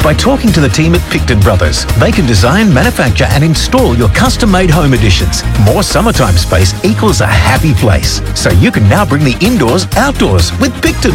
By talking to the team at Picton Brothers, they can design, manufacture and install your custom-made home additions. More summertime space equals a happy place. So you can now bring the indoors outdoors with Picton